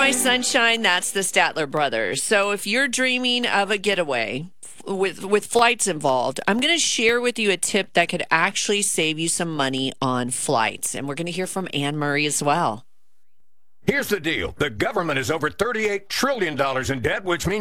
my sunshine. That's the Statler brothers. So if you're dreaming of a getaway with flights involved, I'm going to share with you a tip that could actually save you some money on flights. And we're going to hear from Anne Murray as well. Here's the deal. The government is over $38 trillion in debt, which means